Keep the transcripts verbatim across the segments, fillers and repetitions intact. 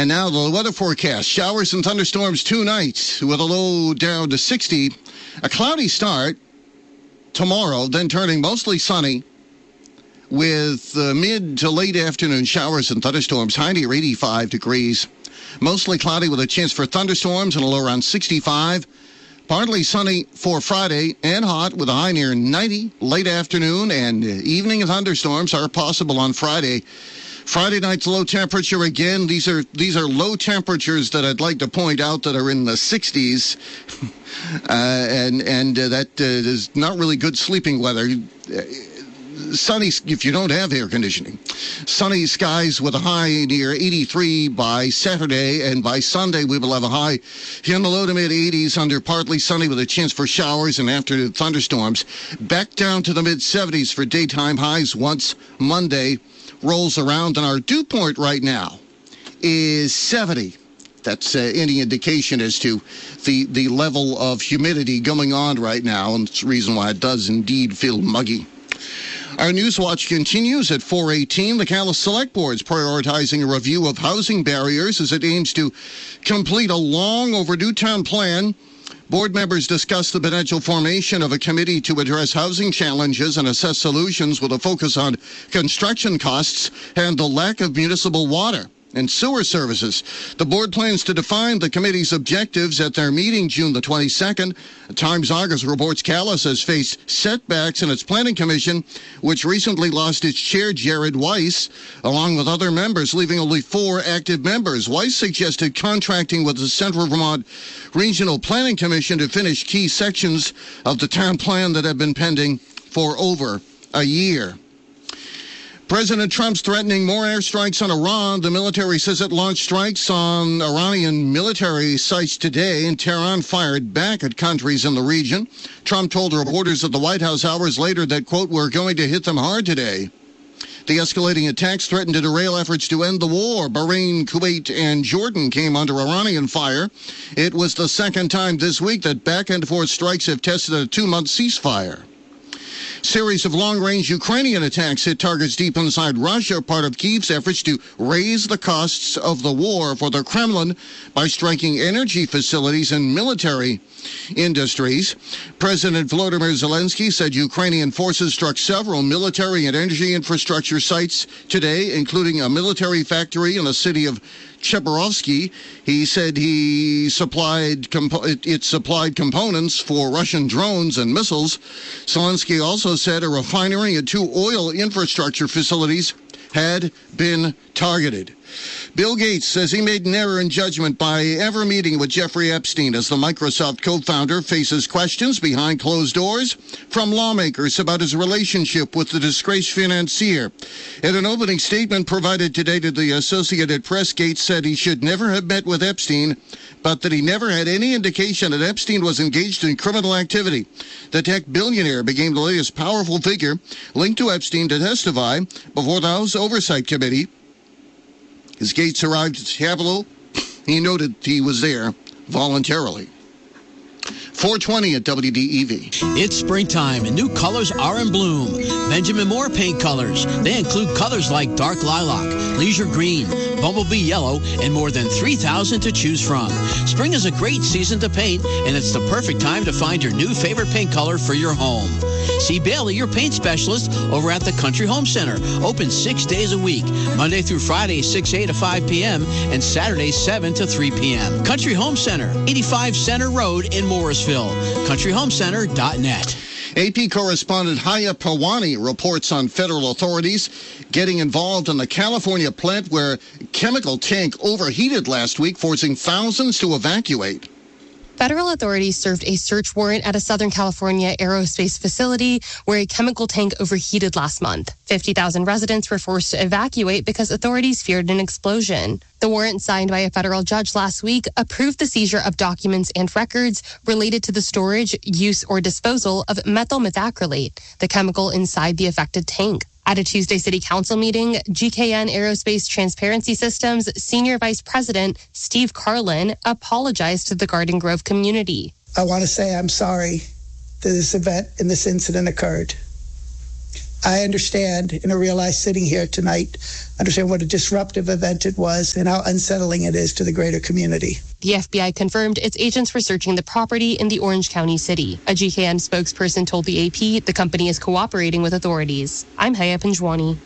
And now the weather forecast. Showers and thunderstorms tonight with a low down to sixty. A cloudy start tomorrow, then turning mostly sunny with uh, mid to late afternoon showers and thunderstorms. High near eighty-five degrees. Mostly cloudy with a chance for thunderstorms and a low around sixty-five. Partly sunny for Friday and hot with a high near ninety. Late afternoon and evening thunderstorms are possible on Friday. Friday night's low temperature again. These are these are low temperatures that I'd like to point out that are in the sixties, uh, and and uh, that uh, is not really good sleeping weather. Uh, sunny if you don't have air conditioning. Sunny skies with a high near eighty-three by Saturday, and by Sunday we will have a high in the low to mid eighties under partly sunny with a chance for showers and afternoon thunderstorms. Back down to the mid seventies for daytime highs once Monday rolls around, and our dew point right now is seventy. That's uh, any indication as to the, the level of humidity going on right now, and it's the reason why it does indeed feel muggy. Our Newswatch continues at four eighteen. The Calais Select Board is prioritizing a review of housing barriers as it aims to complete a long overdue town plan. Board members discussed the potential formation of a committee to address housing challenges and assess solutions with a focus on construction costs and the lack of municipal water and sewer services. The board plans to define the committee's objectives at their meeting June the twenty-second. Times Argus reports Calais has faced setbacks in its planning commission, which recently lost its chair, Jared Weiss, along with other members, leaving only four active members. Weiss suggested contracting with the Central Vermont Regional Planning Commission to finish key sections of the town plan that have been pending for over a year. President Trump's threatening more airstrikes on Iran. The military says it launched strikes on Iranian military sites today, and Tehran fired back at countries in the region. Trump told reporters at the White House hours later that, quote, "We're going to hit them hard today." The escalating attacks threatened to derail efforts to end the war. Bahrain, Kuwait, and Jordan came under Iranian fire. It was the second time this week that back-and-forth strikes have tested a two-month ceasefire. Series of long-range Ukrainian attacks hit targets deep inside Russia, part of Kyiv's efforts to raise the costs of the war for the Kremlin by striking energy facilities and military industries. President Volodymyr Zelensky said Ukrainian forces struck several military and energy infrastructure sites today, including a military factory in the city of Chebarovsky. He said he supplied compo- it, it supplied components for Russian drones and missiles. Zelensky also said a refinery and two oil infrastructure facilities had been targeted. Bill Gates says he made an error in judgment by ever meeting with Jeffrey Epstein as the Microsoft co-founder faces questions behind closed doors from lawmakers about his relationship with the disgraced financier. In an opening statement provided today to the Associated Press, Gates said he should never have met with Epstein, but that he never had any indication that Epstein was engaged in criminal activity. The tech billionaire became the latest powerful figure linked to Epstein to testify before the House Oversight Committee. As Gates arrived at the Capitol, he noted he was there voluntarily. four twenty at W D E V. It's springtime and new colors are in bloom. Benjamin Moore paint colors. They include colors like dark lilac, leisure green, bumblebee yellow, and more than three thousand to choose from. Spring is a great season to paint, and it's the perfect time to find your new favorite paint color for your home. See Bailey, your paint specialist, over at the Country Home Center. Open six days a week, Monday through Friday, six a to five p.m., and Saturday, seven to three p.m. Country Home Center, eighty-five Center Road in Morrisville. country home center dot net. A P correspondent Haya Pawani reports on federal authorities getting involved in the California plant where a chemical tank overheated last week, forcing thousands to evacuate. Federal authorities served a search warrant at a Southern California aerospace facility where a chemical tank overheated last month. fifty thousand residents were forced to evacuate because authorities feared an explosion. The warrant signed by a federal judge last week approved the seizure of documents and records related to the storage, use, or disposal of methyl methacrylate, the chemical inside the affected tank. At a Tuesday City Council meeting, G K N Aerospace Transparency Systems Senior Vice President Steve Carlin apologized to the Garden Grove community. I want to say I'm sorry that this event and this incident occurred. I understand and I realize sitting here tonight, understand what a disruptive event it was and how unsettling it is to the greater community. The F B I confirmed its agents were searching the property in the Orange County city. A G K N spokesperson told the A P the company is cooperating with authorities. I'm Haya Pinjwani.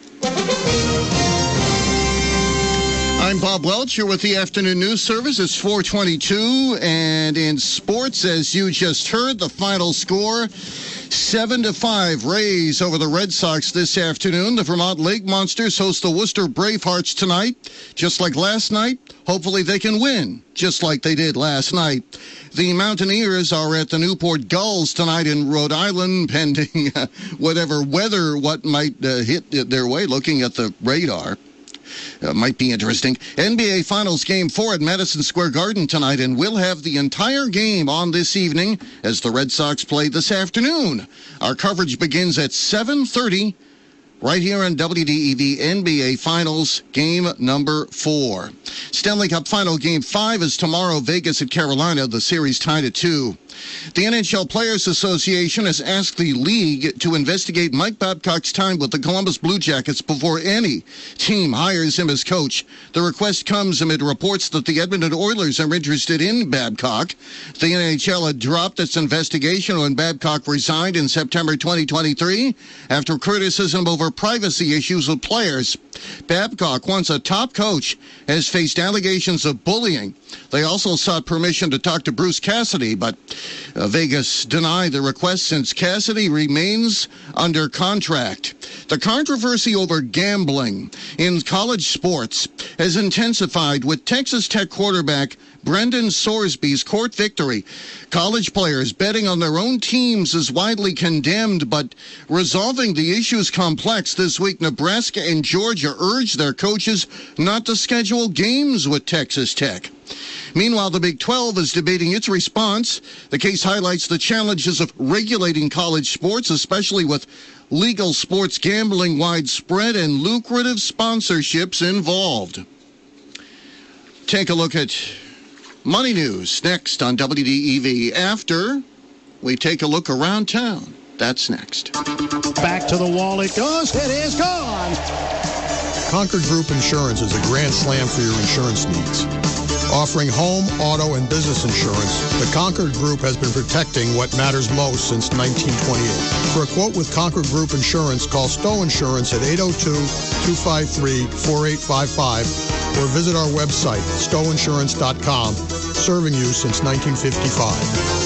I'm Bob Welch. You're with the Afternoon News Service. It's four twenty-two, and in sports, as you just heard, the final score, seven to five Rays over the Red Sox this afternoon. The Vermont Lake Monsters host the Worcester Bravehearts tonight. Just like last night, hopefully they can win, just like they did last night. The Mountaineers are at the Newport Gulls tonight in Rhode Island, pending uh, whatever weather, what might uh, hit their way, looking at the radar. Uh, might be interesting. N B A Finals Game four at Madison Square Garden tonight, and we'll have the entire game on this evening as the Red Sox play this afternoon. Our coverage begins at seven thirty right here on W D E V N B A Finals Game number four. Stanley Cup Final Game five is tomorrow, Vegas at Carolina, the series tied at two. The N H L Players Association has asked the league to investigate Mike Babcock's time with the Columbus Blue Jackets before any team hires him as coach. The request comes amid reports that the Edmonton Oilers are interested in Babcock. The N H L had dropped its investigation when Babcock resigned in September twenty twenty-three after criticism over privacy issues with players. Babcock, once a top coach, has faced allegations of bullying. They also sought permission to talk to Bruce Cassidy, but uh, Vegas denied the request since Cassidy remains under contract. The controversy over gambling in college sports has intensified with Texas Tech quarterback Brendan Sorsby's court victory. College players betting on their own teams is widely condemned, but resolving the issue is complex. This week, Nebraska and Georgia urged their coaches not to schedule games with Texas Tech. Meanwhile, the Big twelve is debating its response. The case highlights the challenges of regulating college sports, especially with legal sports gambling widespread and lucrative sponsorships involved. Take a look at Money News next on W D E V after we take a look around town. That's next. Back to the wall it goes. It is gone. Concord Group Insurance is a grand slam for your insurance needs. Offering home, auto, and business insurance, the Concord Group has been protecting what matters most since nineteen twenty-eight. For a quote with Concord Group Insurance, call Stowe Insurance at eight oh two, two five three, four eight five five or visit our website, stowe insurance dot com, serving you since nineteen fifty-five.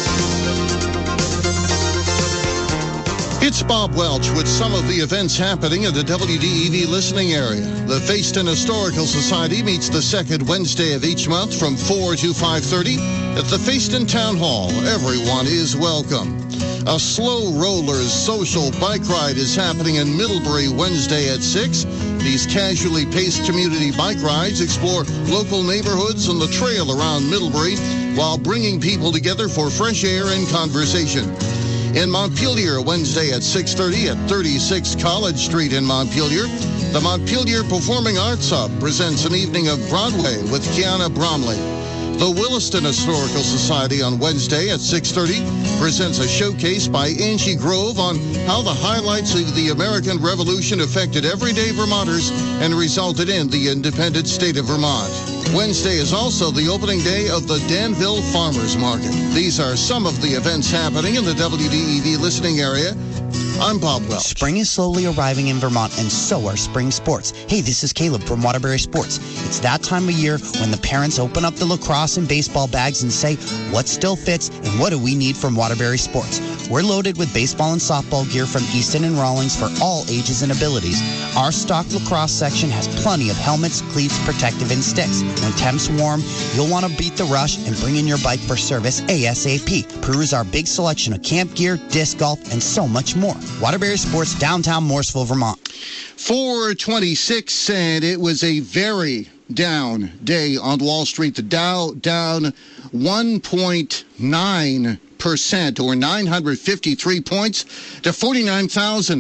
It's Bob Welch with some of the events happening in the W D E V listening area. The Fayston Historical Society meets the second Wednesday of each month from four to five thirty at the Fayston Town Hall. Everyone is welcome. A slow rollers social bike ride is happening in Middlebury Wednesday at six. These casually paced community bike rides explore local neighborhoods and the trail around Middlebury while bringing people together for fresh air and conversation. In Montpelier, Wednesday at six thirty at thirty-six College Street in Montpelier, the Montpelier Performing Arts Hub presents an evening of Broadway with Kiana Bromley. The Williston Historical Society on Wednesday at six thirty presents a showcase by Angie Grove on how the highlights of the American Revolution affected everyday Vermonters and resulted in the independent state of Vermont. Wednesday is also the opening day of the Danville Farmers Market. These are some of the events happening in the W D E V listening area. I'm Bob Welch. Spring is slowly arriving in Vermont, and so are spring sports. Hey, this is Caleb from Waterbury Sports. It's that time of year when the parents open up the lacrosse and baseball bags and say, what still fits and what do we need from Waterbury Sports? We're loaded with baseball and softball gear from Easton and Rawlings for all ages and abilities. Our stock lacrosse section has plenty of helmets, cleats, protective, and sticks. When temps warm, you'll want to beat the rush and bring in your bike for service ASAP. Peruse our big selection of camp gear, disc golf, and so much more. Waterbury Sports, downtown Morrisville, Vermont. four twenty-six, and it was a very down day on Wall Street. The Dow down one point nine percent or nine hundred fifty-three points to forty-nine thousand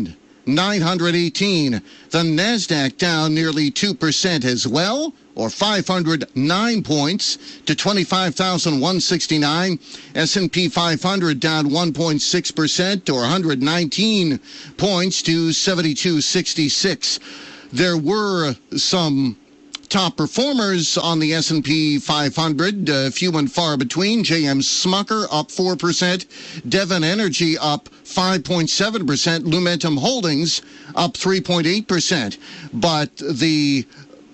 nine hundred eighteen. The NASDAQ down nearly two percent as well, or five hundred nine points to twenty-five thousand one hundred sixty-nine. S and P five hundred down one point six percent, or one hundred nineteen points to seventy-two sixty-six. There were some top performers on the S and P five hundred, uh, few and far between. J M Smucker up four percent, Devon Energy up five point seven percent, Lumentum Holdings up three point eight percent. But the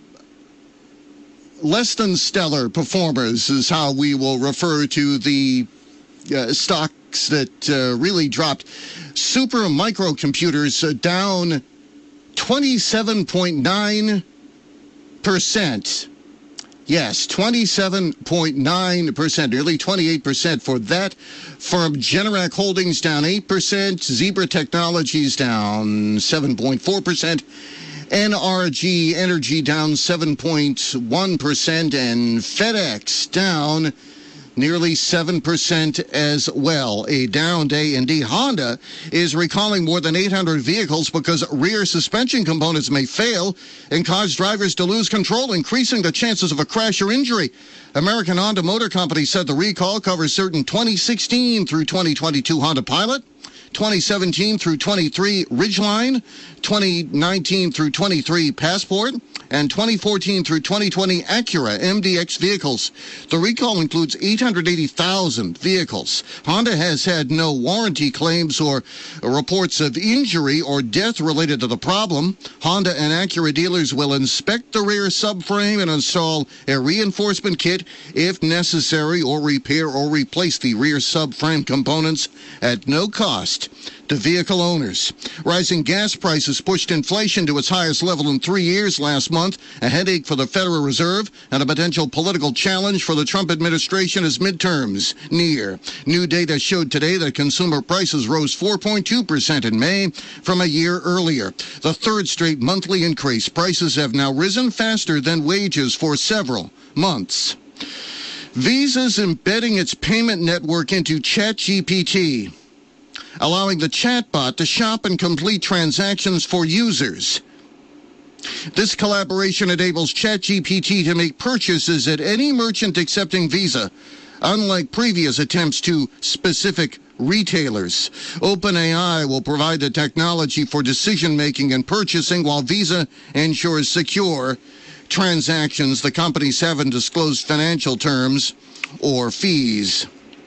less than stellar performers is how we will refer to the uh, stocks that uh, really dropped. Super Microcomputers uh, down twenty-seven point nine percent. Yes, twenty-seven point nine percent, nearly twenty-eight percent for that firm. Generac Holdings down eight percent, Zebra Technologies down seven point four percent, N R G Energy down seven point one percent, and FedEx down nearly seven percent as well. A down day indeed. Honda is recalling more than eight hundred vehicles because rear suspension components may fail and cause drivers to lose control, increasing the chances of a crash or injury. American Honda Motor Company said the recall covers certain twenty sixteen through twenty twenty-two Honda Pilot, twenty seventeen through twenty-three Ridgeline, twenty nineteen through twenty-three Passport, and twenty fourteen through twenty twenty Acura M D X vehicles. The recall includes eight hundred eighty thousand vehicles. Honda has had no warranty claims or reports of injury or death related to the problem. Honda and Acura dealers will inspect the rear subframe and install a reinforcement kit if necessary, or repair or replace the rear subframe components at no cost to vehicle owners. Rising gas prices pushed inflation to its highest level in three years last month, a headache for the Federal Reserve and a potential political challenge for the Trump administration as midterms near. New data showed today that consumer prices rose four point two percent in May from a year earlier, the third straight monthly increase. Prices have now risen faster than wages for several months. Visa's embedding its payment network into ChatGPT, allowing the chatbot to shop and complete transactions for users. This collaboration enables ChatGPT to make purchases at any merchant accepting Visa, unlike previous attempts to specific retailers. OpenAI will provide the technology for decision-making and purchasing, while Visa ensures secure transactions. The companies haven't disclosed financial terms or fees.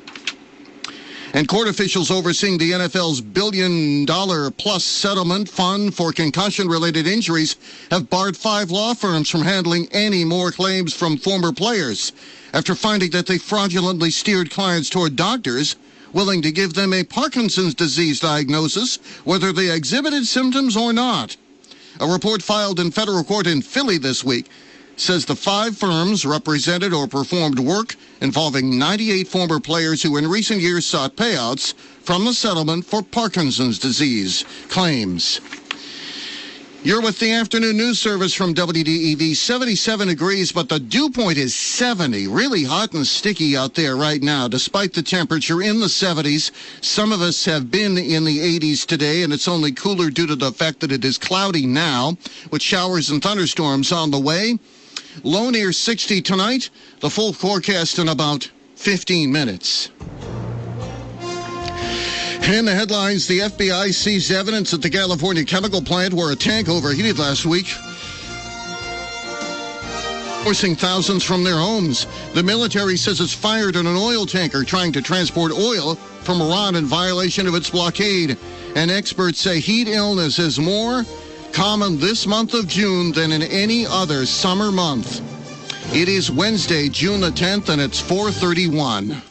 And court officials overseeing the N F L's billion-dollar-plus settlement fund for concussion-related injuries have barred five law firms from handling any more claims from former players after finding that they fraudulently steered clients toward doctors willing to give them a Parkinson's disease diagnosis, whether they exhibited symptoms or not. A report filed in federal court in Philly this week says the five firms represented or performed work involving ninety-eight former players who in recent years sought payouts from the settlement for Parkinson's disease claims. You're with the afternoon news service from W D E V. seventy-seven degrees, but the dew point is seventy. Really hot and sticky out there right now, despite the temperature in the seventies. Some of us have been in the eighties today, and it's only cooler due to the fact that it is cloudy now, with showers and thunderstorms on the way. Low near sixty tonight. The full forecast in about fifteen minutes. In the headlines, the F B I seized evidence at the California chemical plant where a tank overheated last week, forcing thousands from their homes. The military says it's fired on an oil tanker trying to transport oil from Iran in violation of its blockade. And experts say heat illness is more common this month of June than in any other summer month. It is Wednesday, June the tenth, and it's four thirty-one.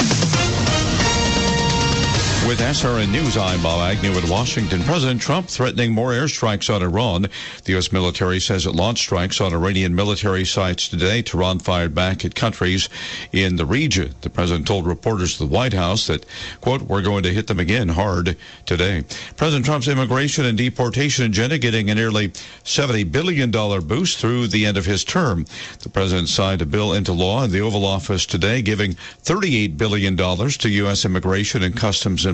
With S R N News, I'm Bob Agnew in Washington. President Trump threatening more airstrikes on Iran. The U S military says it launched strikes on Iranian military sites today. Tehran fired back at countries in the region. The president told reporters at the White House that, quote, we're going to hit them again hard today. President Trump's immigration and deportation agenda getting a nearly seventy billion dollars boost through the end of his term. The president signed a bill into law in the Oval Office today, giving thirty-eight billion dollars to U S Immigration and Customs and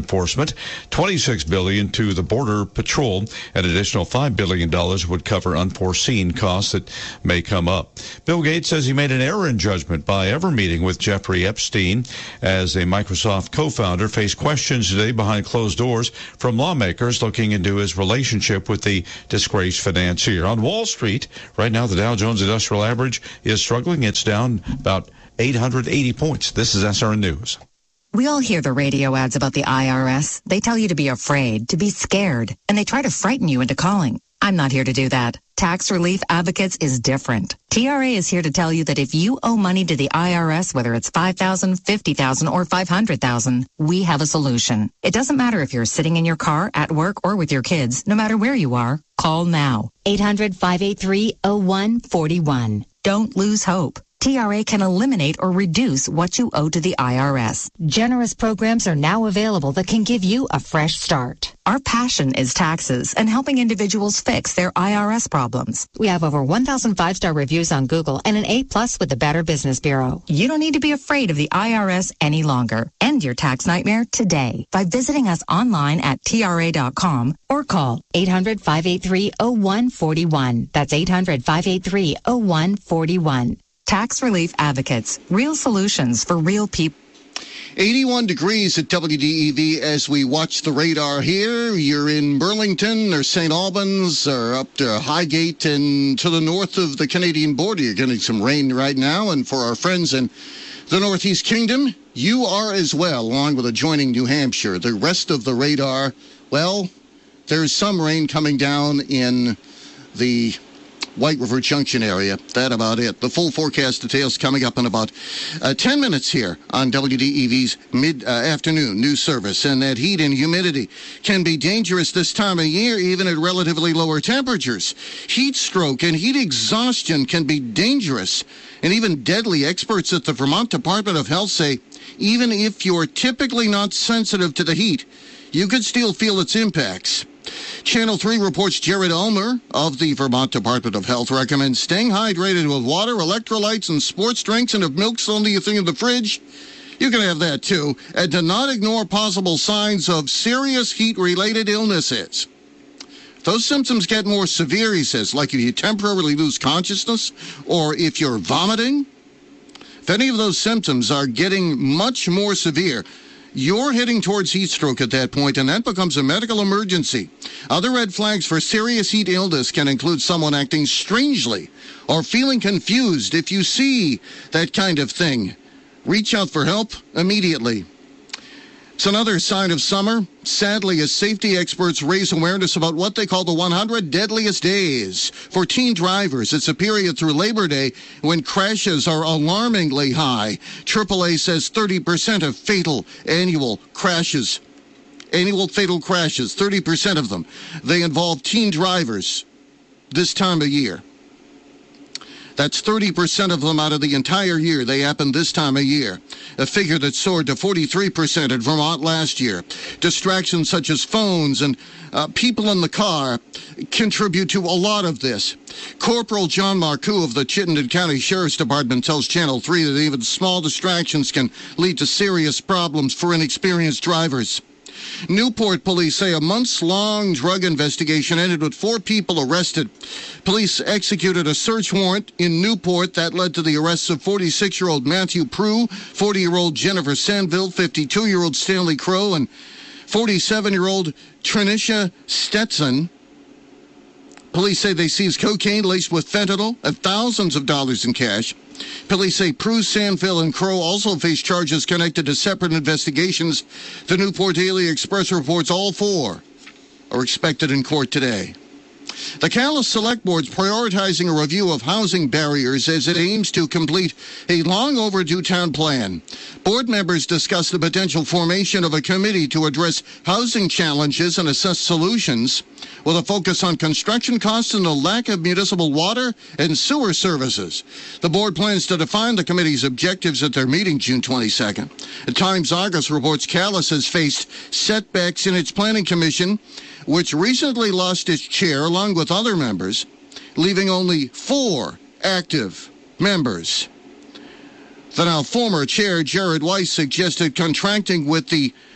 enforcement, twenty-six billion dollars to the Border Patrol. An additional five billion dollars would cover unforeseen costs that may come up. Bill Gates says he made an error in judgment by ever meeting with Jeffrey Epstein, as a Microsoft co-founder faced questions today behind closed doors from lawmakers looking into his relationship with the disgraced financier. On Wall Street, right now the Dow Jones Industrial Average is struggling. It's down about eight hundred eighty points. This is S R N News. We all hear the radio ads about the I R S. They tell you to be afraid, to be scared, and they try to frighten you into calling. I'm not here to do that. Tax Relief Advocates is different. T R A is here to tell you that if you owe money to the I R S, whether it's five thousand dollars, fifty thousand dollars, or five hundred thousand dollars, we have a solution. It doesn't matter if you're sitting in your car, at work, or with your kids. No matter where you are, call now. eight hundred, five eight three, oh one four one. Don't lose hope. T R A can eliminate or reduce what you owe to the I R S. Generous programs are now available that can give you a fresh start. Our passion is taxes and helping individuals fix their I R S problems. We have over one thousand five-star reviews on Google and an A plus with the Better Business Bureau. You don't need to be afraid of the I R S any longer. End your tax nightmare today by visiting us online at T R A dot com or call eight hundred, five eight three, oh one four one. That's eight hundred, five eight three, oh one four one. Tax Relief Advocates, real solutions for real people. eighty-one degrees at W D E V as we watch the radar here. You're in Burlington or Saint Albans or up to Highgate and to the north of the Canadian border. You're getting some rain right now. And for our friends in the Northeast Kingdom, you are as well, along with adjoining New Hampshire. The rest of the radar, well, there's some rain coming down in the White River Junction area. That about it. The full forecast details coming up in about uh, ten minutes here on W D E V's mid-afternoon uh, news service. And that heat and humidity can be dangerous this time of year, even at relatively lower temperatures. Heat stroke and heat exhaustion can be dangerous and even deadly. Experts at the Vermont Department of Health say even if you're typically not sensitive to the heat, you could still feel its impacts. Channel three reports Jared Ulmer of the Vermont Department of Health recommends staying hydrated with water, electrolytes, and sports drinks. And if milk's the only thing in the fridge, you can have that too. And to not ignore possible signs of serious heat-related illnesses. If those symptoms get more severe, he says, like if you temporarily lose consciousness or if you're vomiting, if any of those symptoms are getting much more severe, you're heading towards heat stroke at that point, and that becomes a medical emergency. Other red flags for serious heat illness can include someone acting strangely or feeling confused. If you see that kind of thing, reach out for help immediately. It's another sign of summer. Sadly, as safety experts raise awareness about what they call the one hundred deadliest days for teen drivers. It's a period through Labor Day when crashes are alarmingly high. triple A says thirty percent of fatal annual crashes, annual fatal crashes, thirty percent of them, they involve teen drivers this time of year. That's thirty percent of them out of the entire year. They happen this time of year, a figure that soared to forty-three percent in Vermont last year. Distractions such as phones and uh, people in the car contribute to a lot of this. Corporal John Marcoux of the Chittenden County Sheriff's Department tells Channel three that even small distractions can lead to serious problems for inexperienced drivers. Newport police say a months-long drug investigation ended with four people arrested. Police executed a search warrant in Newport that led to the arrests of forty-six-year-old Matthew Prue, forty-year-old Jennifer Sandville, fifty-two-year-old Stanley Crow, and forty-seven-year-old Trinisha Stetson. Police say they seized cocaine laced with fentanyl and thousands of dollars in cash. Police say Prue, Sandville, and Crow also face charges connected to separate investigations. The Newport Daily Express reports all four are expected in court today. The Calais Select Board's prioritizing a review of housing barriers as it aims to complete a long overdue town plan. Board members discussed the potential formation of a committee to address housing challenges and assess solutions, with a focus on construction costs and the lack of municipal water and sewer services. The board plans to define the committee's objectives at their meeting June twenty-second. The Times Argus reports Calais has faced setbacks in its planning commission, which recently lost its chair along with other members, leaving only four active members. The now former chair, Jared Weiss, suggested contracting with the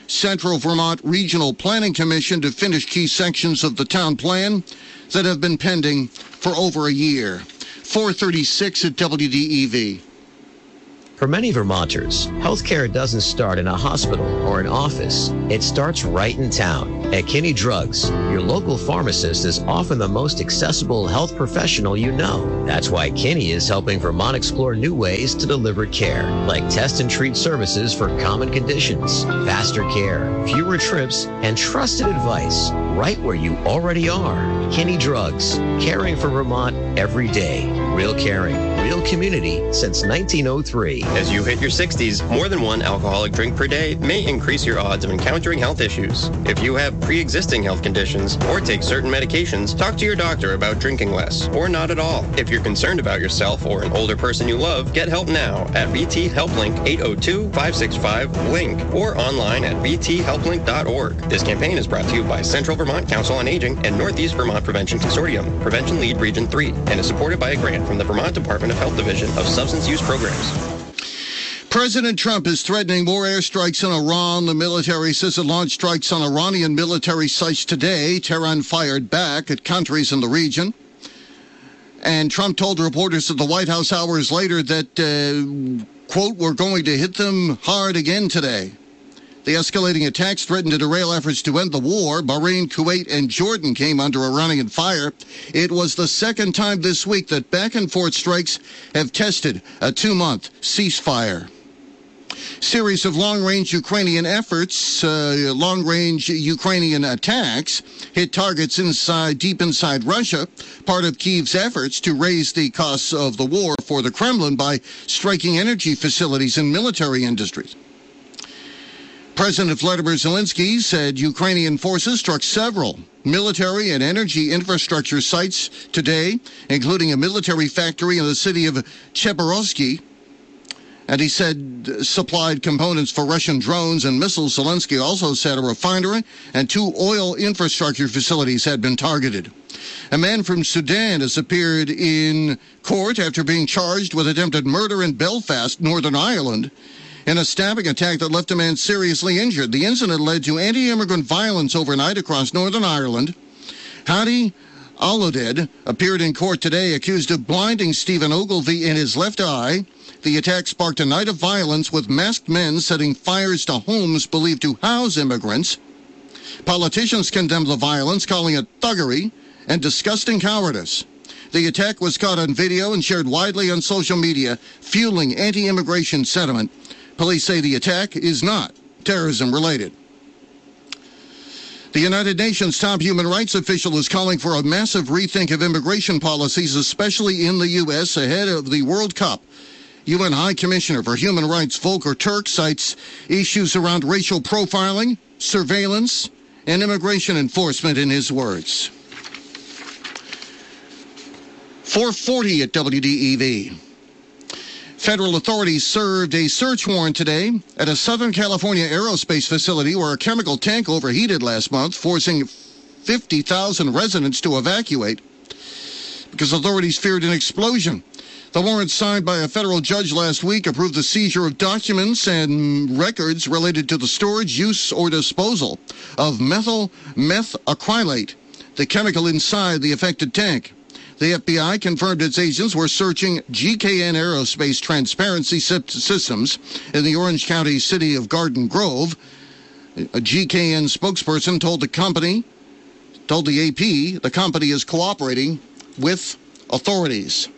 Central Vermont Regional Planning Commission to finish key sections of the town plan that have been pending for over a year. four thirty-six at W D E V. For many Vermonters, healthcare doesn't start in a hospital or an office. It starts right in town. At Kinney Drugs, your local pharmacist is often the most accessible health professional you know. That's why Kinney is helping Vermont explore new ways to deliver care, like test and treat services for common conditions, faster care, fewer trips, and trusted advice right where you already are. Kinney Drugs, caring for Vermont every day. Real caring, real community since nineteen oh three. As you hit your sixties, more than one alcoholic drink per day may increase your odds of encountering health issues. If you have pre-existing health conditions or take certain medications, talk to your doctor about drinking less or not at all. If you're concerned about yourself or an older person you love, get help now at V T HelpLink eight oh two, five six five, LINK or online at v t help link dot org. This campaign is brought to you by Central Vermont Council on Aging and Northeast Vermont Prevention Consortium, Prevention Lead Region three, and is supported by a grant from the Vermont Department of Health Division of Substance Use Programs. President Trump is threatening more airstrikes in Iran. The military says it launched strikes on Iranian military sites today. Tehran fired back at countries in the region. And Trump told reporters at the White House hours later that, uh, quote, we're going to hit them hard again today. The escalating attacks threatened to derail efforts to end the war. Bahrain, Kuwait, and Jordan came under Iranian fire. It was the second time this week that back-and-forth strikes have tested a two-month ceasefire. Series of long-range Ukrainian efforts, uh, long-range Ukrainian attacks, hit targets inside, deep inside Russia, part of Kyiv's efforts to raise the costs of the war for the Kremlin by striking energy facilities and military industries. President Vladimir Zelensky said Ukrainian forces struck several military and energy infrastructure sites today, including a military factory in the city of Cheperovsky. And he said supplied components for Russian drones and missiles. Zelensky also said a refinery and two oil infrastructure facilities had been targeted. A man from Sudan has appeared in court after being charged with attempted murder in Belfast, Northern Ireland, in a stabbing attack that left a man seriously injured. The incident led to anti-immigrant violence overnight across Northern Ireland. Hadi Aloded appeared in court today accused of blinding Stephen Ogilvie in his left eye. The attack sparked a night of violence with masked men setting fires to homes believed to house immigrants. Politicians condemned the violence, calling it thuggery and disgusting cowardice. The attack was caught on video and shared widely on social media, fueling anti-immigration sentiment. Police say the attack is not terrorism-related. The United Nations top human rights official is calling for a massive rethink of immigration policies, especially in the U S, ahead of the World Cup. U N High Commissioner for Human Rights Volker Turk cites issues around racial profiling, surveillance, and immigration enforcement in his words. four forty at W D E V. Federal authorities served a search warrant today at a Southern California aerospace facility where a chemical tank overheated last month, forcing fifty thousand residents to evacuate because authorities feared an explosion. The warrant signed by a federal judge last week approved the seizure of documents and records related to the storage, use, or disposal of methyl methacrylate, the chemical inside the affected tank. The F B I confirmed its agents were searching G K N Aerospace Transparency Systems in the Orange County city of Garden Grove. A G K N spokesperson told the company, told the A P, the company is cooperating with authorities.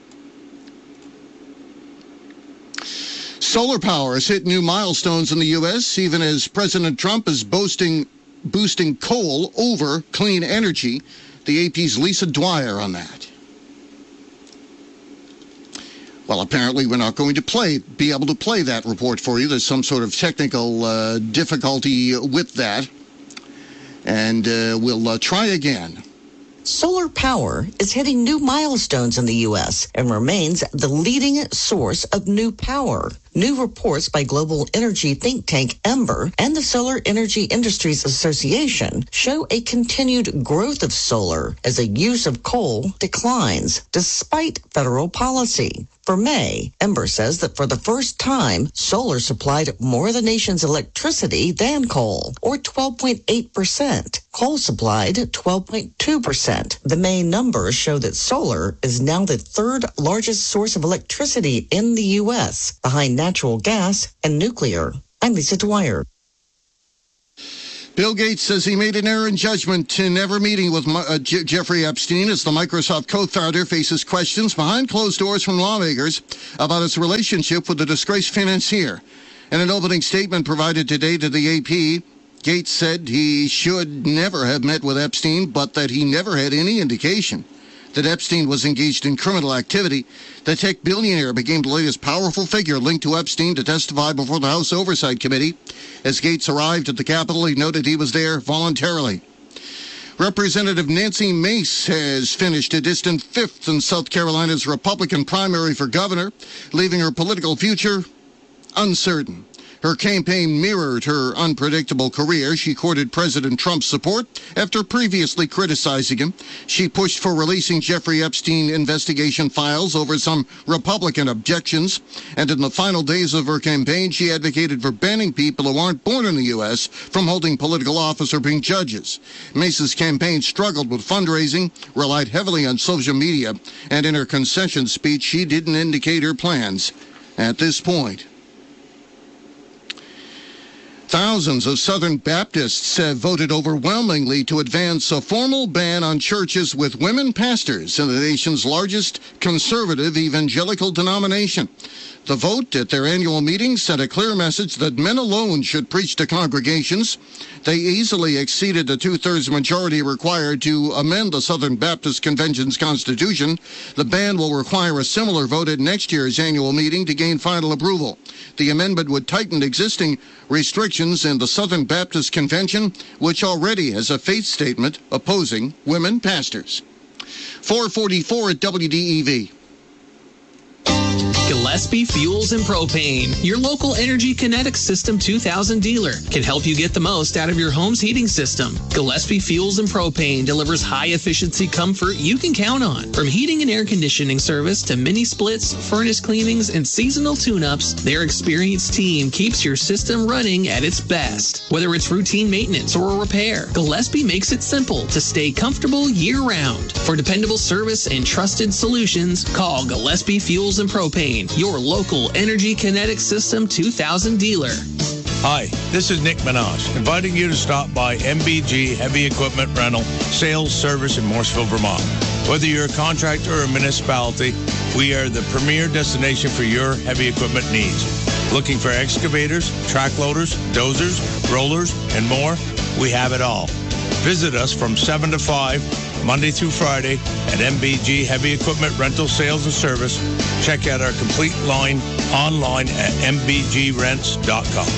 Solar power has hit new milestones in the U S, even as President Trump is boasting, boosting coal over clean energy. The A P's Lisa Dwyer on that. Well, apparently we're not going to play, be able to play that report for you. There's some sort of technical uh, difficulty with that. And uh, we'll uh, try again. Solar power is hitting new milestones in the U S and remains the leading source of new power. New reports by global energy think tank Ember and the Solar Energy Industries Association show a continued growth of solar as the use of coal declines despite federal policy. For May, Ember says that for the first time, solar supplied more of the nation's electricity than coal, or twelve point eight percent. Coal supplied twelve point two percent. The May numbers show that solar is now the third largest source of electricity in the U S, behind natural gas and nuclear. I'm Lisa Dwyer. Bill Gates says he made an error in judgment in never meeting with uh, J- Jeffrey Epstein as the Microsoft co-founder faces questions behind closed doors from lawmakers about his relationship with the disgraced financier. In an opening statement provided today to the A P, Gates said he should never have met with Epstein, but that he never had any indication that Epstein was engaged in criminal activity. The tech billionaire became the latest powerful figure linked to Epstein to testify before the House Oversight Committee. As Gates arrived at the Capitol, he noted he was there voluntarily. Representative Nancy Mace has finished a distant fifth in South Carolina's Republican primary for governor, leaving her political future uncertain. Her campaign mirrored her unpredictable career. She courted President Trump's support after previously criticizing him. She pushed for releasing Jeffrey Epstein investigation files over some Republican objections. And in the final days of her campaign, she advocated for banning people who aren't born in the U S from holding political office or being judges. Mace's campaign struggled with fundraising, relied heavily on social media, and in her concession speech, she didn't indicate her plans at this point. Thousands of Southern Baptists have voted overwhelmingly to advance a formal ban on churches with women pastors in the nation's largest conservative evangelical denomination. The vote at their annual meeting sent a clear message that men alone should preach to congregations. They easily exceeded the two-thirds majority required to amend the Southern Baptist Convention's constitution. The ban will require a similar vote at next year's annual meeting to gain final approval. The amendment would tighten existing restrictions in the Southern Baptist Convention, which already has a faith statement opposing women pastors. four forty-four at W D E V. Gillespie Fuels and Propane, your local Energy Kinetic System two thousand dealer, can help you get the most out of your home's heating system. Gillespie Fuels and Propane delivers high-efficiency comfort you can count on. From heating and air conditioning service to mini splits, furnace cleanings, and seasonal tune-ups, their experienced team keeps your system running at its best. Whether it's routine maintenance or a repair, Gillespie makes it simple to stay comfortable year-round. For dependable service and trusted solutions, call Gillespie Fuels and Propane, your local Energy Kinetic System two thousand dealer. Hi, this is Nick Minaj, inviting you to stop by M B G Heavy Equipment Rental Sales Service in Morrisville, Vermont. Whether you're a contractor or a municipality, we are the premier destination for your heavy equipment needs. Looking for excavators, track loaders, dozers, rollers, and more? We have it all. Visit us from seven to five, Monday through Friday at M B G Heavy Equipment Rental Sales and Service. Check out our complete line online at m b g rents dot com.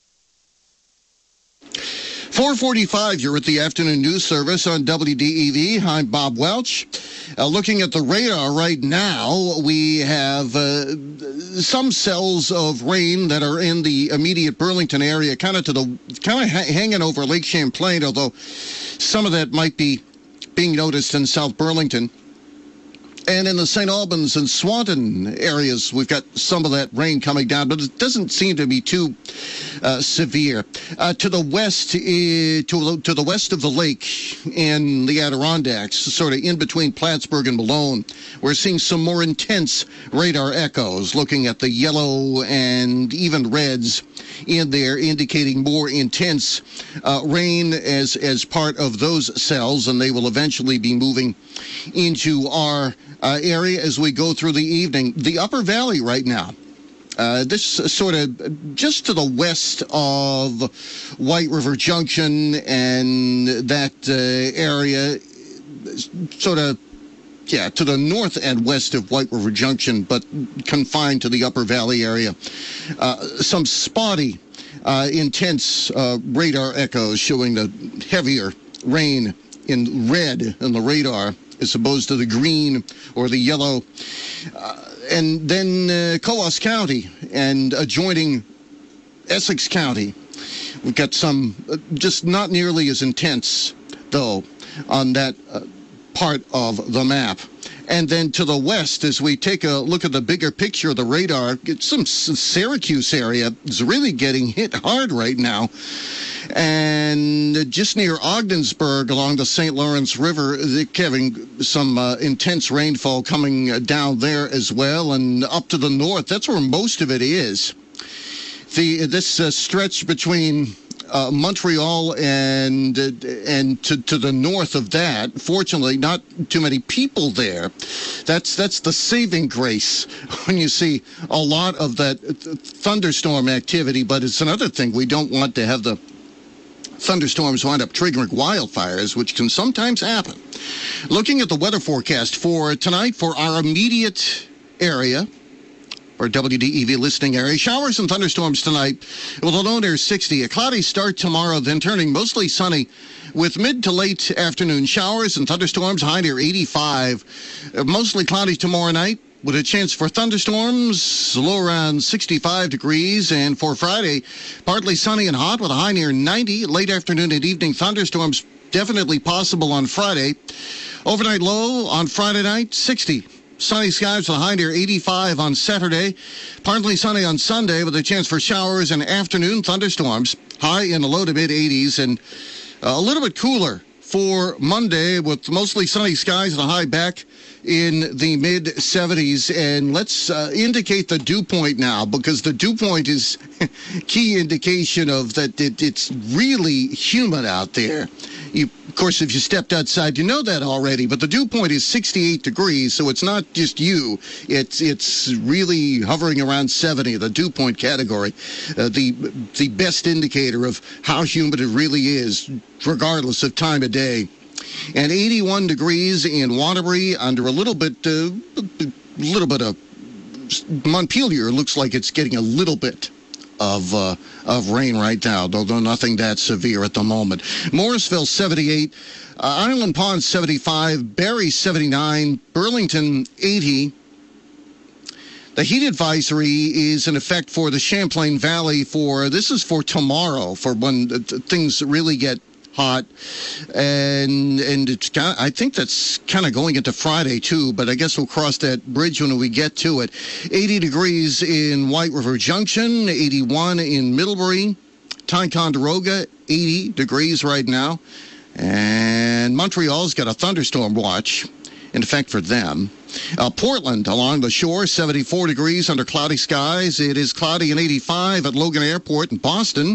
four forty-five, you're at the afternoon news service on W D E V. I'm Bob Welch. Uh, looking at the radar right now, we have uh, some cells of rain that are in the immediate Burlington area, kind of to the kind of ha- hanging over Lake Champlain, although some of that might be being noticed in South Burlington. And in the Saint Albans and Swanton areas, we've got some of that rain coming down, but it doesn't seem to be too uh, severe. Uh, to the west, uh, to, to the west of the lake in the Adirondacks, sort of in between Plattsburgh and Malone, we're seeing some more intense radar echoes, looking at the yellow and even reds in there, indicating more intense uh, rain as as part of those cells, and they will eventually be moving into our uh, area as we go through the evening. The Upper Valley right now, uh, this sort of just to the west of White River Junction and that uh, area, sort of, yeah, to the north and west of White River Junction, but confined to the Upper Valley area. Uh, some spotty, uh, intense uh, radar echoes showing the heavier rain in red in the radar as opposed to the green or the yellow. Uh, and then uh, Coos County and adjoining Essex County, we've got some uh, just not nearly as intense, though, on that uh, part of the map. And then to the west, as we take a look at the bigger picture of the radar, it's some Syracuse area is really getting hit hard right now. And just near Ogdensburg along the Saint Lawrence River, they're having some uh, intense rainfall coming down there as well. And up to the north, that's where most of it is. The This uh, stretch between Uh, Montreal and uh, and to, to the north of that, fortunately, not too many people there. That's that's the saving grace when you see a lot of that thunderstorm activity. But it's another thing, we don't want to have the thunderstorms wind up triggering wildfires, which can sometimes happen. Looking at the weather forecast for tonight for our immediate area, or W D E V listening area. Showers and thunderstorms tonight with a low near sixty. A cloudy start tomorrow, then turning mostly sunny with mid to late afternoon showers and thunderstorms, high near eighty-five. Uh, mostly cloudy tomorrow night with a chance for thunderstorms, low around sixty-five degrees. And for Friday, partly sunny and hot with a high near ninety. Late afternoon and evening thunderstorms definitely possible on Friday. Overnight low on Friday night, sixty. Sunny skies with a high near eighty-five on Saturday. Partly sunny on Sunday with a chance for showers and afternoon thunderstorms. High in the low to mid eighties, and a little bit cooler for Monday with mostly sunny skies and a high back in the mid seventies. And let's uh, indicate the dew point now, because the dew point is key indication of that it, it's really humid out there. You, of course, if you stepped outside, you know that already, but the dew point is sixty-eight degrees, so it's not just you. It's it's really hovering around seventy, the dew point category, uh, the the best indicator of how humid it really is, regardless of time of day. And eighty-one degrees in Waterbury under a little bit, uh, a little bit of Montpelier. Looks like it's getting a little bit of uh, of rain right now, although nothing that severe at the moment. Morrisville seventy-eight, uh, Island Pond seventy-five, Barrie seventy-nine, Burlington eighty. The heat advisory is in effect for the Champlain Valley for, this is for tomorrow, for when things really get hot, and and it's got, I think that's kind of going into Friday too, but I guess we'll cross that bridge when we get to it. eighty degrees in White River Junction, eighty-one in Middlebury, Ticonderoga, eighty degrees right now, and Montreal's got a thunderstorm watch in effect for them. Uh, Portland along the shore, seventy-four degrees under cloudy skies. It is cloudy and eighty-five at Logan Airport in Boston.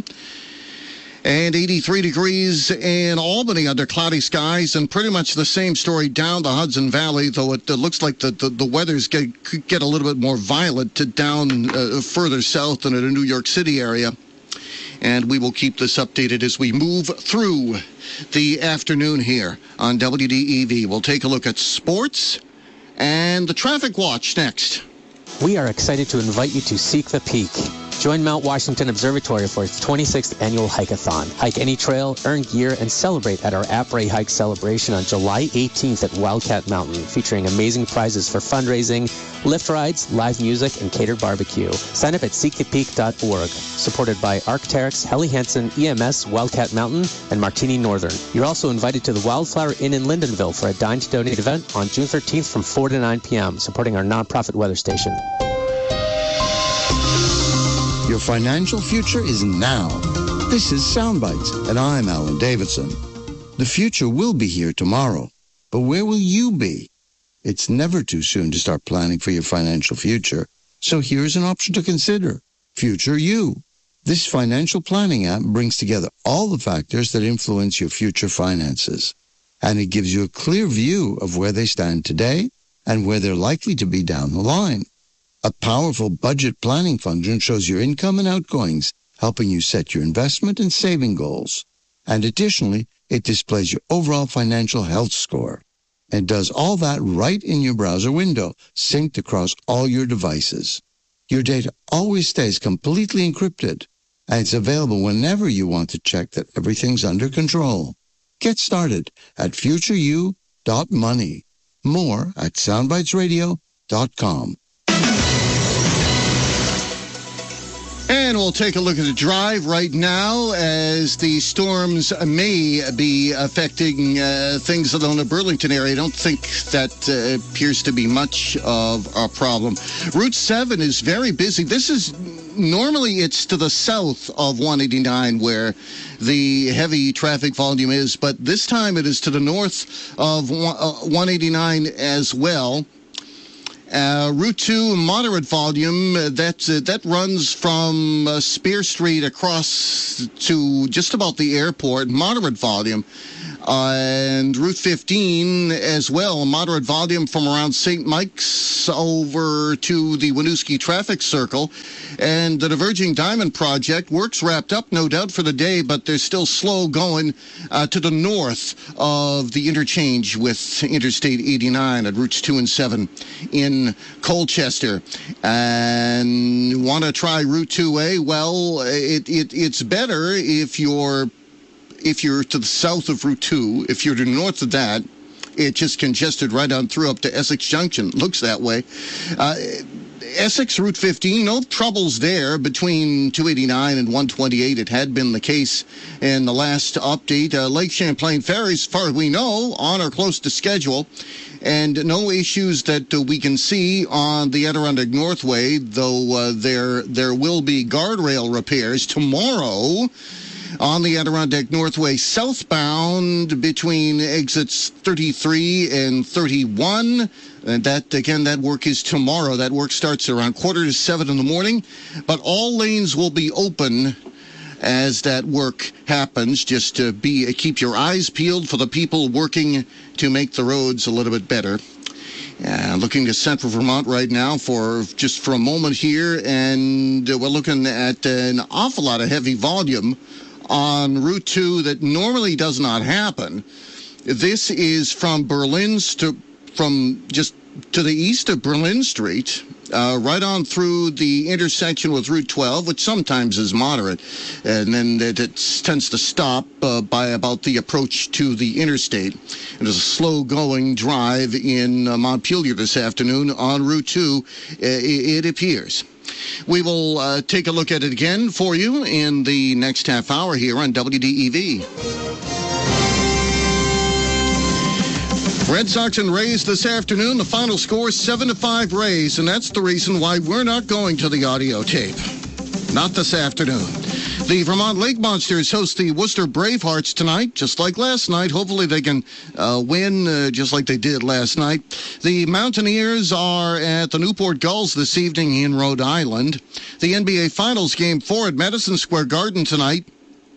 And eighty-three degrees in Albany under cloudy skies, and pretty much the same story down the Hudson Valley, though it, it looks like the, the, the weather's get, could get a little bit more violent to down uh, further south than in the New York City area. And we will keep this updated as we move through the afternoon here on W D E V. We'll take a look at sports and the traffic watch next. We are excited to invite you to Seek the Peak. Join Mount Washington Observatory for its twenty-sixth annual hike-a-thon. Hike any trail, earn gear, and celebrate at our Après Hike celebration on July eighteenth at Wildcat Mountain, featuring amazing prizes for fundraising, lift rides, live music, and catered barbecue. Sign up at seek the peak dot org. Supported by Arc'teryx, Helly Hansen, E M S, Wildcat Mountain, and Martini Northern. You're also invited to the Wildflower Inn in Lyndonville for a Dine to Donate event on June thirteenth from four to nine p.m., supporting our nonprofit weather station. Your financial future is now. This is Soundbites, and I'm Alan Davidson. The future will be here tomorrow, but where will you be? It's never too soon to start planning for your financial future, so here's an option to consider. Future You. This financial planning app brings together all the factors that influence your future finances, and it gives you a clear view of where they stand today and where they're likely to be down the line. A powerful budget planning function shows your income and outgoings, helping you set your investment and saving goals. And additionally, it displays your overall financial health score. And does all that right in your browser window, synced across all your devices. Your data always stays completely encrypted, and it's available whenever you want to check that everything's under control. Get started at future you dot money. More at soundbites radio dot com. And And we'll take a look at the drive right now as the storms may be affecting uh, things along the Burlington area. I don't think that uh, appears to be much of a problem. Route seven is very busy. This is normally it's to the south of one eighty-nine where the heavy traffic volume is, but this time it is to the north of one eighty-nine as well. Uh, Route two, moderate volume. Uh, that uh, that runs from uh, Spear Street across to just about the airport. Moderate volume. Uh, and Route fifteen as well, moderate volume from around Saint Mike's over to the Winooski traffic circle. And the Diverging Diamond Project, work's wrapped up, no doubt, for the day, but they're still slow going uh, to the north of the interchange with Interstate eighty-nine at routes two and seven in Colchester. And want to try Route two A? Well, it, it it's better if you're If you're to the south of Route two, if you're to the north of that, it just congested right on through up to Essex Junction. Looks that way. Uh, Essex Route fifteen, no troubles there between two eighty-nine and one twenty-eight. It had been the case in the last update. Uh, Lake Champlain Ferry, as far as we know, on or close to schedule. And no issues that uh, we can see on the Adirondack Northway, though uh, there, there will be guardrail repairs tomorrow on the Adirondack Northway southbound between exits thirty-three and thirty-one. And that, again, that work is tomorrow. That work starts around quarter to seven in the morning. But all lanes will be open as that work happens. Just to be, keep your eyes peeled for the people working to make the roads a little bit better. Uh, looking to Central Vermont right now for just for a moment here. And we're looking at an awful lot of heavy volume on Route two that normally does not happen. This is from Berlin's to from just to the east of Berlin Street, uh, right on through the intersection with Route twelve, which sometimes is moderate, and then it, it tends to stop uh, by about the approach to the interstate. It is a slow-going drive in uh, Montpelier this afternoon on Route two, uh, it, it appears. We will uh, take a look at it again for you in the next half hour here on W D E V. Red Sox and Rays this afternoon. The final score, seven to five Rays, and that's the reason why we're not going to the audio tape. Not this afternoon. The Vermont Lake Monsters host the Worcester Bravehearts tonight, just like last night. Hopefully they can uh, win uh, just like they did last night. The Mountaineers are at the Newport Gulls this evening in Rhode Island. The N B A Finals Game four at Madison Square Garden tonight.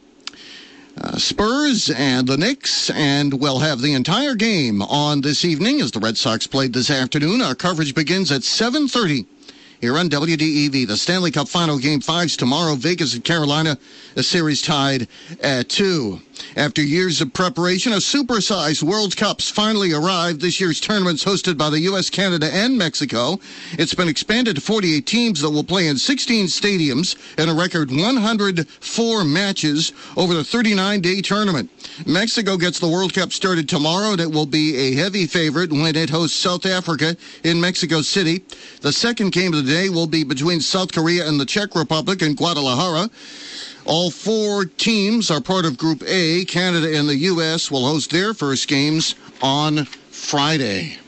Uh, Spurs and the Knicks, and we'll have the entire game on this evening as the Red Sox played this afternoon. Our coverage begins at seven thirty here on W D E V. The Stanley Cup Final Game fives tomorrow. Vegas and Carolina, a series tied at two. After years of preparation, a supersized World Cup's finally arrived. This year's tournament's hosted by the U S, Canada, and Mexico. It's been expanded to forty-eight teams that will play in sixteen stadiums and a record one hundred four matches over the thirty-nine day tournament. Mexico gets the World Cup started tomorrow, and it will be a heavy favorite when it hosts South Africa in Mexico City. The second game of the day will be between South Korea and the Czech Republic in Guadalajara. All four teams are part of Group A. Canada and the U S will host their first games on Friday.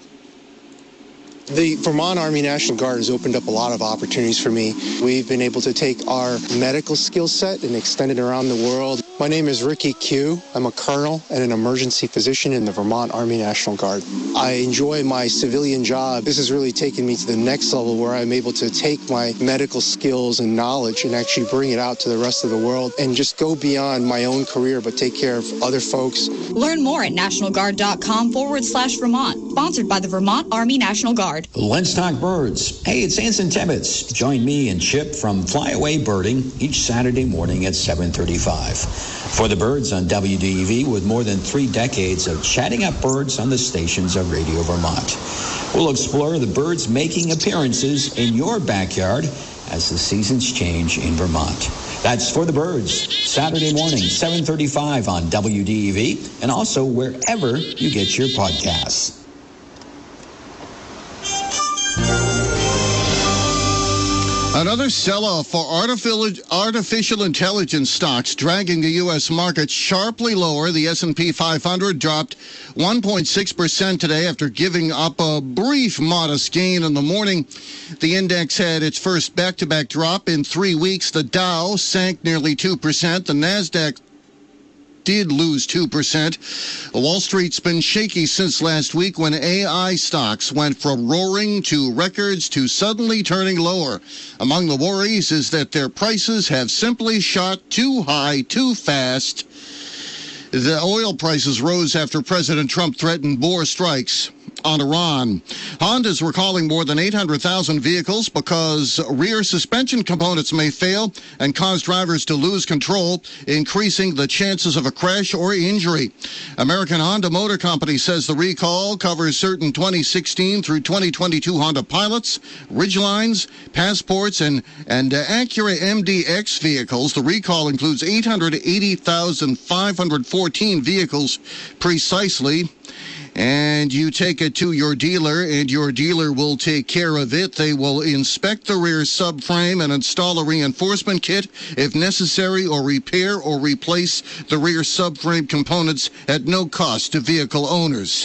The Vermont Army National Guard has opened up a lot of opportunities for me. We've been able to take our medical skill set and extend it around the world. My name is Ricky Q. I'm a colonel and an emergency physician in the Vermont Army National Guard. I enjoy my civilian job. This has really taken me to the next level where I'm able to take my medical skills and knowledge and actually bring it out to the rest of the world and just go beyond my own career but take care of other folks. Learn more at nationalguard.com forward slash Vermont. Sponsored by the Vermont Army National Guard. Let's talk birds. Hey, it's Anson Tibbetts. Join me and Chip from Flyaway Birding each Saturday morning at seven thirty-five. For the birds on W D E V, with more than three decades of chatting up birds on the stations of Radio Vermont. We'll explore the birds making appearances in your backyard as the seasons change in Vermont. That's For the Birds, Saturday morning, seven thirty-five on W D E V, and also wherever you get your podcasts. Another sell-off for artificial, artificial intelligence stocks, dragging the U S market sharply lower. The S and P five hundred dropped one point six percent today after giving up a brief modest gain in the morning. The index had its first back-to-back drop in three weeks. The Dow sank nearly two percent. The NASDAQ did lose two percent. Wall Street's been shaky since last week when A I stocks went from roaring to records to suddenly turning lower. Among the worries is that their prices have simply shot too high too fast. The oil prices rose after President Trump threatened more strikes on Iran. Hondas recalling more than eight hundred thousand vehicles because rear suspension components may fail and cause drivers to lose control, increasing the chances of a crash or injury. American Honda Motor Company says the recall covers certain twenty sixteen through twenty twenty-two Honda Pilots, Ridgelines, Passports, and, and uh, Acura M D X vehicles. The recall includes eight hundred eighty thousand five hundred fourteen vehicles precisely. And you take it to your dealer, and your dealer will take care of it. They will inspect the rear subframe and install a reinforcement kit if necessary, or repair or replace the rear subframe components at no cost to vehicle owners.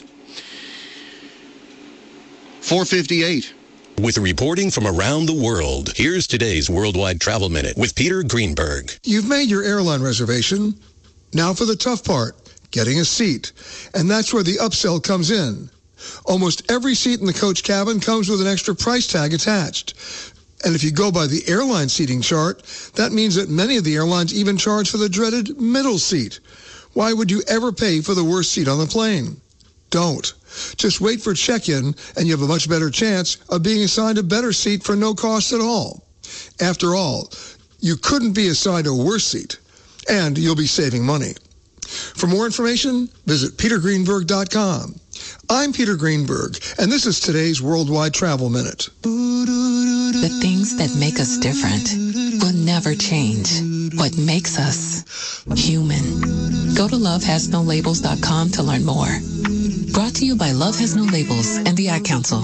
four fifty-eight. With reporting from around the world, here's today's Worldwide Travel Minute with Peter Greenberg. You've made your airline reservation. Now for the tough part. Getting a seat. And that's where the upsell comes in. Almost every seat in the coach cabin comes with an extra price tag attached. And if you go by the airline seating chart, that means that many of the airlines even charge for the dreaded middle seat. Why would you ever pay for the worst seat on the plane? Don't. Just wait for check-in, and you have a much better chance of being assigned a better seat for no cost at all. After all, you couldn't be assigned a worse seat, and you'll be saving money. For more information, visit peter greenberg dot com. I'm Peter Greenberg, and this is today's Worldwide Travel Minute. The things that make us different will never change. What makes us human. Go to love has no labels dot com to learn more. Brought to you by Love Has No Labels and the Ad Council.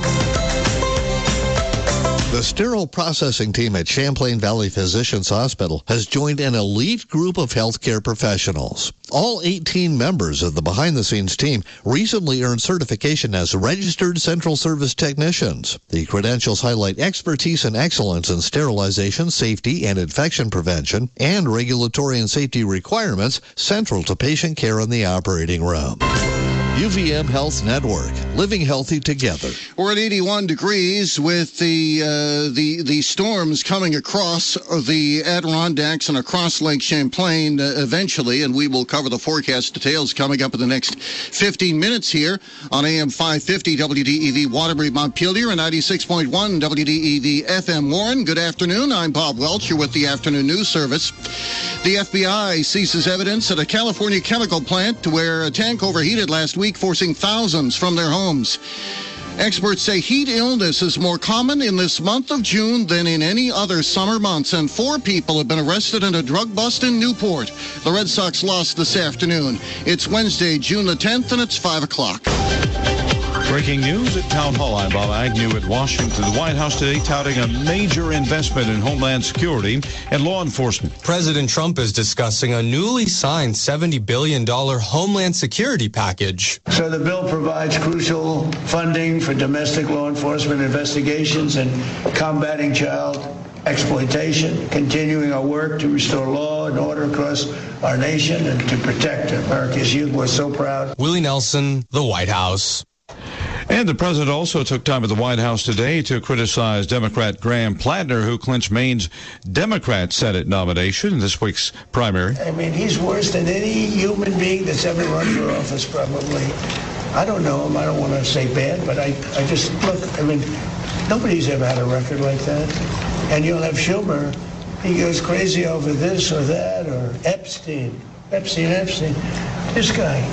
The sterile processing team at Champlain Valley Physicians Hospital has joined an elite group of healthcare professionals. All eighteen members of the behind-the-scenes team recently earned certification as registered central service technicians. The credentials highlight expertise and excellence in sterilization, safety, and infection prevention, and regulatory and safety requirements central to patient care in the operating room. U V M Health Network, living healthy together. We're at eighty-one degrees with the uh, the the storms coming across the Adirondacks and across Lake Champlain uh, eventually, and we will cover the forecast details coming up in the next fifteen minutes here on A M five fifty W D E V Waterbury Montpelier and ninety-six point one W D E V F M Warren. Good afternoon. I'm Bob Welch. You're with the Afternoon News Service. The F B I seizes evidence at a California chemical plant where a tank overheated last week, forcing thousands from their homes. Experts say heat illness is more common in this month of June than in any other summer months, and four people have been arrested in a drug bust in Newport. The Red Sox lost this afternoon. It's Wednesday, June the tenth, and it's five o'clock. Breaking news at Town Hall. I'm Bob Agnew at Washington. The White House today touting a major investment in Homeland Security and law enforcement. President Trump is discussing a newly signed seventy billion dollars Homeland Security package. So the bill provides crucial funding for domestic law enforcement investigations and combating child exploitation, continuing our work to restore law and order across our nation and to protect America's youth. We're so proud. Willie Nelson, the White House. And the president also took time at the White House today to criticize Democrat Graham Plattner, who clinched Maine's Democrat Senate nomination in this week's primary. I mean, he's worse than any human being that's ever run for office, probably. I don't know him. I don't want to say bad, but I, I just, look, I mean, nobody's ever had a record like that. And you'll have Schumer. He goes crazy over this or that, or Epstein. Epstein, Epstein. This guy.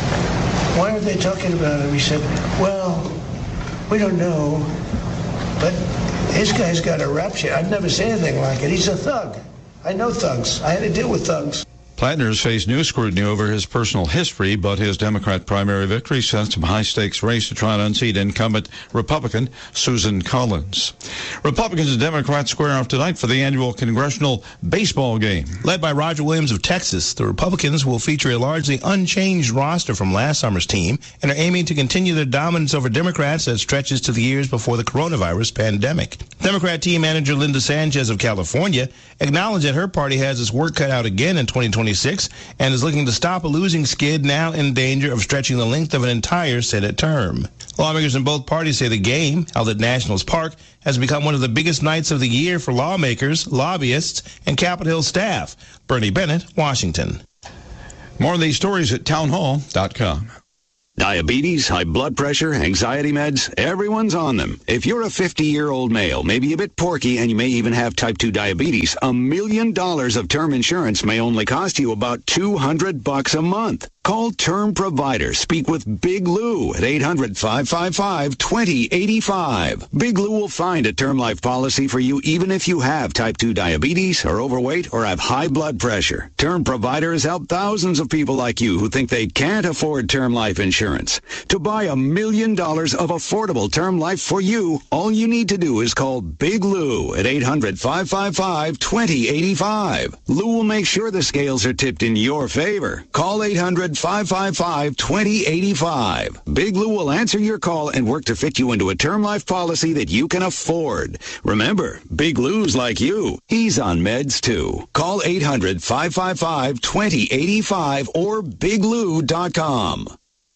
Why are they talking about him? He said, well, we don't know, but this guy's got a rap sheet. I've never seen anything like it. He's a thug. I know thugs. I had to deal with thugs. Plattner's faced new scrutiny over his personal history, but his Democrat primary victory sent him a high-stakes race to try and unseat incumbent Republican Susan Collins. Republicans and Democrats square off tonight for the annual congressional baseball game. Led by Roger Williams of Texas, the Republicans will feature a largely unchanged roster from last summer's team and are aiming to continue their dominance over Democrats that stretches to the years before the coronavirus pandemic. Democrat team manager Linda Sanchez of California acknowledged that her party has its work cut out again in twenty twenty-six and is looking to stop a losing skid now in danger of stretching the length of an entire Senate term. Lawmakers in both parties say the game, held at Nationals Park, has become one of the biggest nights of the year for lawmakers, lobbyists, and Capitol Hill staff. Bernie Bennett, Washington. More of these stories at townhall dot com. Diabetes, high blood pressure, anxiety meds, everyone's on them. If you're a fifty-year-old male, maybe a bit porky, and you may even have type two diabetes, a million dollars of term insurance may only cost you about two hundred bucks a month. Call Term Provider. Speak with Big Lou at eight hundred, five five five, two zero eight five. Big Lou will find a term life policy for you even if you have type two diabetes, are overweight, or have high blood pressure. Term Provider has helped thousands of people like you who think they can't afford term life insurance. To buy a million dollars of affordable term life for you, all you need to do is call Big Lou at eight hundred, five five five, two zero eight five. Lou will make sure the scales are tipped in your favor. Call eight hundred, five five five, two zero eight five. Big Lou will answer your call and work to fit you into a term life policy that you can afford. Remember, Big Lou's like you. He's on meds too. Call eight hundred, five five five, two zero eight five or big lou dot com.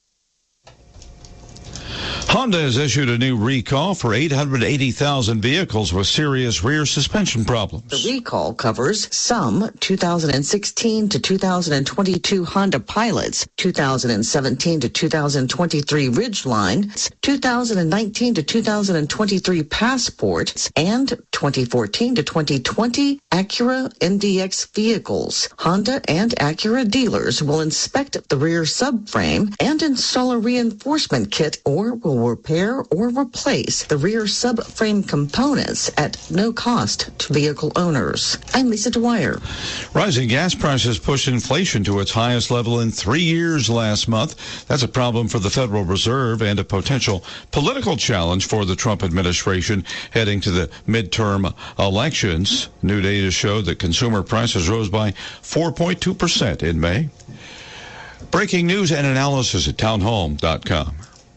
Honda has issued a new recall for eight hundred eighty thousand vehicles with serious rear suspension problems. The recall covers some two thousand sixteen to two thousand twenty-two Honda Pilots, two thousand seventeen to two thousand twenty-three Ridgeline, two thousand nineteen to two thousand twenty-three Passport, and twenty fourteen to twenty twenty Acura N D X vehicles. Honda and Acura dealers will inspect the rear subframe and install a reinforcement kit or will repair or replace the rear subframe components at no cost to vehicle owners. I'm Lisa Dwyer. Rising gas prices pushed inflation to its highest level in three years last month. That's a problem for the Federal Reserve and a potential political challenge for the Trump administration heading to the midterm elections. New data showed that consumer prices rose by four point two percent in May. Breaking news and analysis at townhall dot com.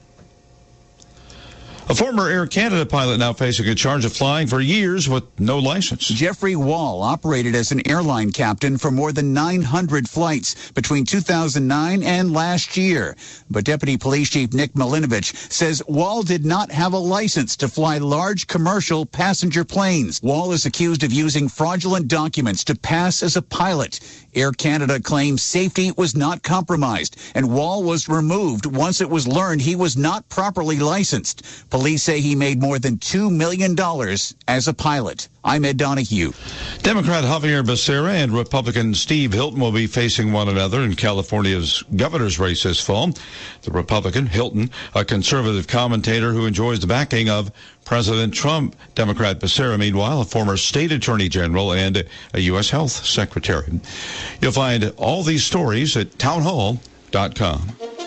A former Air Canada pilot now facing a charge of flying for years with no license. Jeffrey Wall operated as an airline captain for more than nine hundred flights between two thousand nine and last year. But Deputy Police Chief Nick Milinovich says Wall did not have a license to fly large commercial passenger planes. Wall is accused of using fraudulent documents to pass as a pilot. Air Canada claims safety was not compromised, and Wall was removed once it was learned he was not properly licensed. Police say he made more than two million dollars as a pilot. I'm Ed Donahue. Democrat Javier Becerra and Republican Steve Hilton will be facing one another in California's governor's race this fall. The Republican, Hilton, a conservative commentator who enjoys the backing of President Trump. Democrat Becerra, meanwhile, a former state attorney general and a U S health secretary. You'll find all these stories at townhall dot com.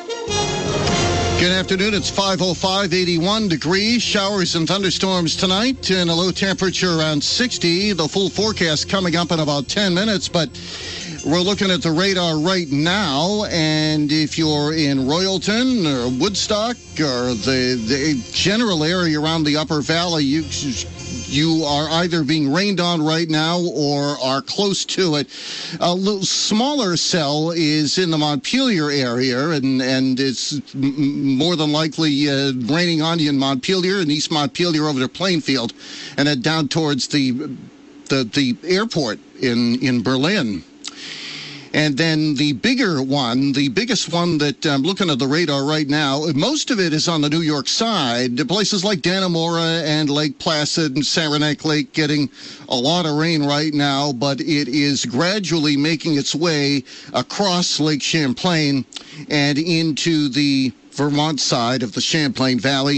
Good afternoon. It's five oh five, eighty-one degrees. Showers and thunderstorms tonight and a low temperature around sixty. The full forecast coming up in about ten minutes, but we're looking at the radar right now, and if you're in Royalton or Woodstock or the, the general area around the Upper Valley, you you are either being rained on right now or are close to it. A little smaller cell is in the Montpelier area, and, and it's m- more than likely uh, raining on you in Montpelier and East Montpelier over to Plainfield, and then down towards the the, the airport in, in Berlin. And then the bigger one, the biggest one that I'm looking at the radar right now, most of it is on the New York side. Places like Dannemora and Lake Placid and Saranac Lake getting a lot of rain right now, but it is gradually making its way across Lake Champlain and into the Vermont side of the Champlain Valley.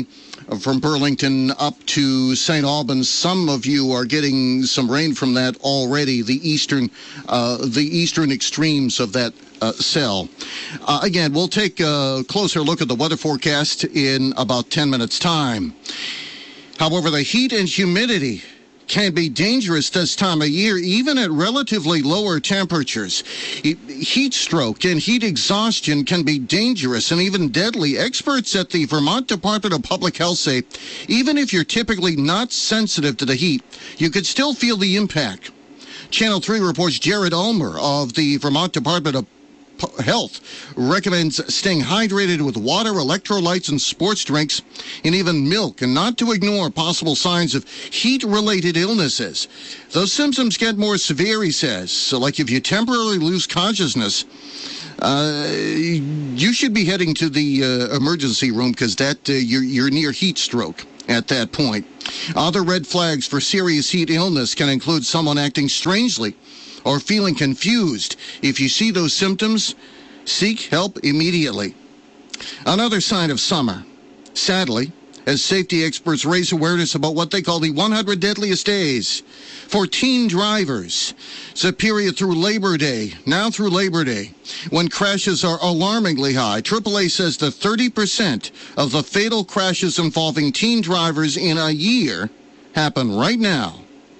from Burlington up to Saint Albans. Some of you are getting some rain from that already, the eastern uh, the eastern extremes of that uh, cell. Uh, again, we'll take a closer look at the weather forecast in about ten minutes' time. However, the heat and humidity can be dangerous this time of year, even at relatively lower temperatures. Heat stroke and heat exhaustion can be dangerous and even deadly. Experts at the Vermont Department of Public Health say even if you're typically not sensitive to the heat, you could still feel the impact. Channel three reports Jared Ulmer of the Vermont Department of Health recommends staying hydrated with water, electrolytes, and sports drinks, and even milk, and not to ignore possible signs of heat-related illnesses. Those symptoms get more severe, he says. So, like if you temporarily lose consciousness, uh, you should be heading to the uh, emergency room because that uh, you're, you're near heat stroke at that point. Other red flags for serious heat illness can include someone acting strangely or feeling confused. If you see those symptoms, seek help immediately. Another sign of summer, sadly, as safety experts raise awareness about what they call the one hundred deadliest days for teen drivers. It's a period through Labor Day, now through Labor Day, when crashes are alarmingly high. triple A says that thirty percent of the fatal crashes involving teen drivers in a year happen right now.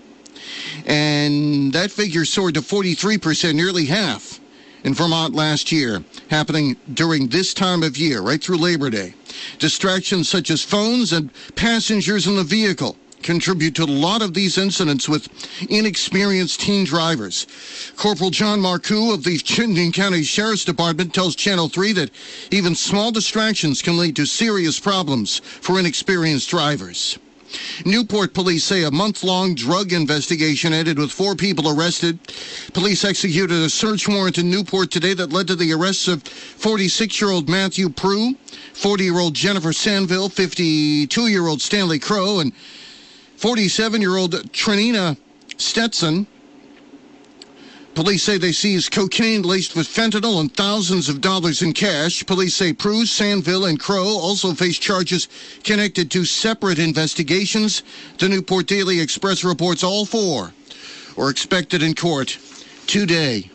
And that figure soared to forty-three percent, nearly half, in Vermont last year, happening during this time of year, right through Labor Day. Distractions such as phones and passengers in the vehicle contribute to a lot of these incidents with inexperienced teen drivers. Corporal John Marcoux of the Chittenden County Sheriff's Department tells Channel three that even small distractions can lead to serious problems for inexperienced drivers. Newport police say a month-long drug investigation ended with four people arrested. Police executed a search warrant in Newport today that led to the arrests of forty-six-year-old Matthew Prue, forty-year-old Jennifer Sanville, fifty-two-year-old Stanley Crow, and forty-seven-year-old Trinina Stetson. Police say they seized cocaine laced with fentanyl and thousands of dollars in cash. Police say Prue, Sanville, and Crow also face charges connected to separate investigations. The Newport Daily Express reports all four are expected in court today.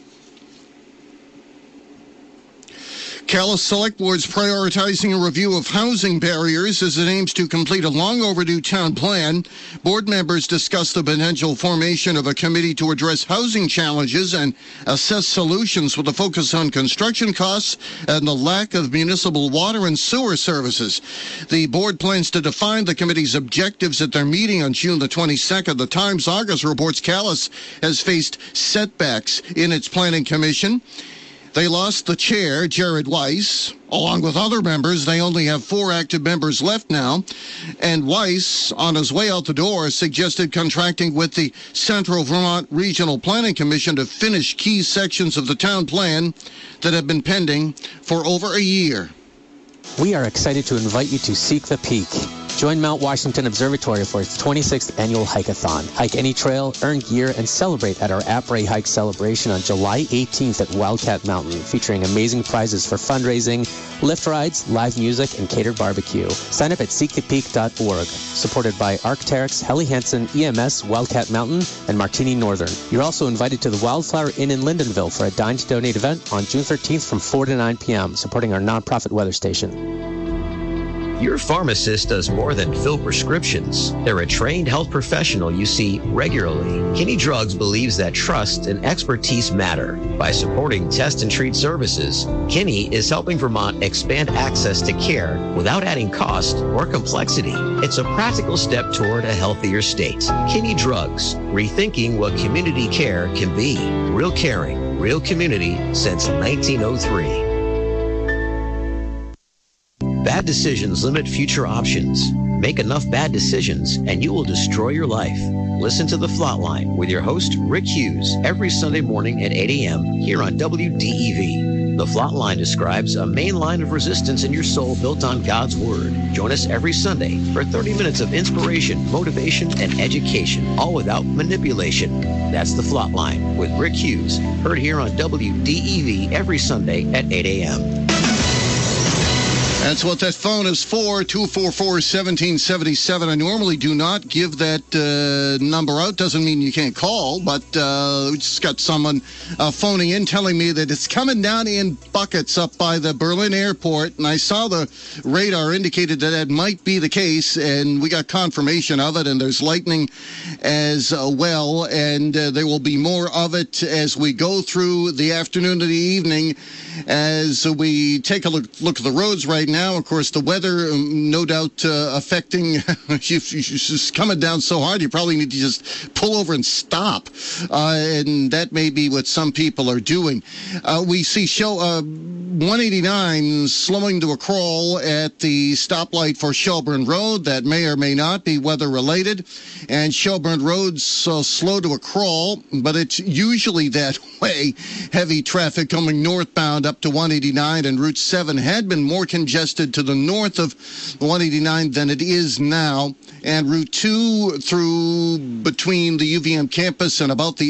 Calais Select Board's prioritizing a review of housing barriers as it aims to complete a long overdue town plan. Board members discussed the potential formation of a committee to address housing challenges and assess solutions with a focus on construction costs and the lack of municipal water and sewer services. The board plans to define the committee's objectives at their meeting on June the twenty-second. The Times-Argus reports Calais has faced setbacks in its planning commission. They lost the chair, Jared Weiss. Along with other members, they only have four active members left now. And Weiss, on his way out the door, suggested contracting with the Central Vermont Regional Planning Commission to finish key sections of the town plan that have been pending for over a year. We are excited to invite you to Seek the Peak. Join Mount Washington Observatory for its twenty-sixth annual hike-a-thon. Hike any trail, earn gear, and celebrate at our Après Hike celebration on July eighteenth at Wildcat Mountain, featuring amazing prizes for fundraising, lift rides, live music, and catered barbecue. Sign up at seek the peak dot org. Supported by Arc'teryx, Helly Hansen, E M S, Wildcat Mountain, and Martini Northern. You're also invited to the Wildflower Inn in Lindenville for a Dine to Donate event on June thirteenth from four to nine p.m., supporting our nonprofit weather station. Your pharmacist does more than fill prescriptions. They're a trained health professional you see regularly. Kinney Drugs believes that trust and expertise matter. By supporting test and treat services, Kinney is helping Vermont expand access to care without adding cost or complexity. It's a practical step toward a healthier state. Kinney Drugs, rethinking what community care can be. Real caring, real community since nineteen oh three. Bad decisions limit future options. Make enough bad decisions and you will destroy your life. Listen to The Flatline with your host, Rick Hughes, every Sunday morning at eight a.m. here on W D E V. The Flatline describes a main line of resistance in your soul built on God's Word. Join us every Sunday for thirty minutes of inspiration, motivation, and education, all without manipulation. That's The Flatline with Rick Hughes, heard here on W D E V every Sunday at eight a.m. That's what that phone is for, two four four, one seven seven seven. I normally do not give that uh, number out. Doesn't mean you can't call, but uh, we just got someone uh, phoning in telling me that it's coming down in buckets up by the Berlin airport, and I saw the radar indicated that that might be the case, and we got confirmation of it, and there's lightning as uh, well, and uh, there will be more of it as we go through the afternoon to the evening. As we take a look, look at the roads right now, of course, the weather, um, no doubt, uh, affecting, it's just coming down so hard, you probably need to just pull over and stop. Uh, and that may be what some people are doing. Uh, we see show uh, one eighty-nine slowing to a crawl at the stoplight for Shelburne Road. That may or may not be weather-related. And Shelburne Road's uh, slow to a crawl, but it's usually that way. Heavy traffic coming northbound up to one eighty-nine, and Route seven had been more congested to the north of one eighty-nine than it is now. And Route two through between the U V M campus and about the